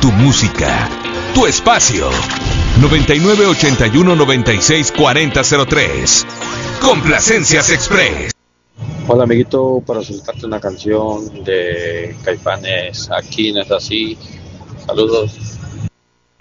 tu música, tu espacio. 9981964003. Complacencias Express. Hola amiguito, para solicitarte una canción de Caifanes, Aquí no es así. Saludos.